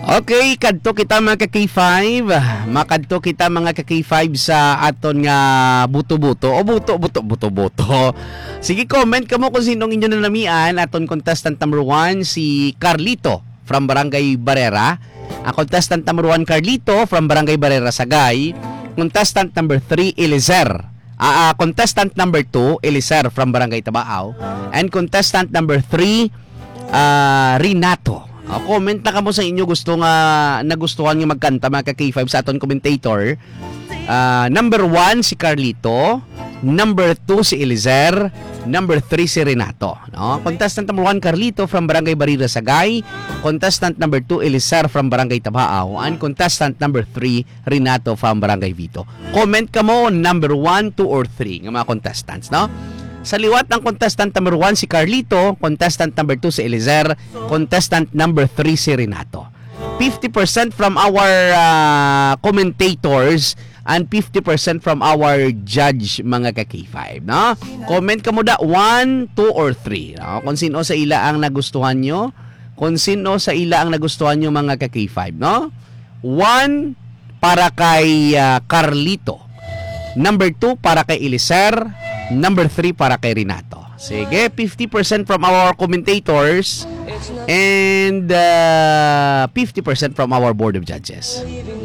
Okay, kadto kita mga ka-K5. Makadto kita mga ka-K5 sa aton nga buto-buto o buto-buto. Sige, comment kamo kung sinong inyo nalamian. Aton contestant number 1 si Carlito from Barangay Barrera. Ang contestant number 1 Carlito from Barangay Barrera Sagay. Contestant number 3 Elizer. Contestant number 2 Elizer from Barangay Tabaaw. And contestant number 3 Renato. Comment na kamo sa inyo gusto nga nagustuhan nga magkanta mga ka-K5 sa aton commentator. Number 1 si Carlito, number 2 si Elizer, number 3 si Renato. No? Contestant number 1 Carlito from Barangay Barrera Sagay, contestant number 2 Elizer from Barangay Tabaaw, and contestant number 3 Renato from Barangay Vito. Comment kamo number 1, 2 or 3 nga mga contestants, no? Sa liwat ang contestant number 1 si Carlito, contestant number 2 si Elizer, contestant number 3 si Renato. 50% from our commentators and 50% from our judge mga ka-K5, no? Comment ka mo da 1, 2 or 3, no? Kung sino sa ila ang nagustuhan nyo, kung sino sa ila ang nagustuhan nyo mga ka-K5, no? 1 para kay Carlito, number 2 para kay Elizer, number 3 para kay Renato. Sige, 50% from our commentators and 50% from our board of judges.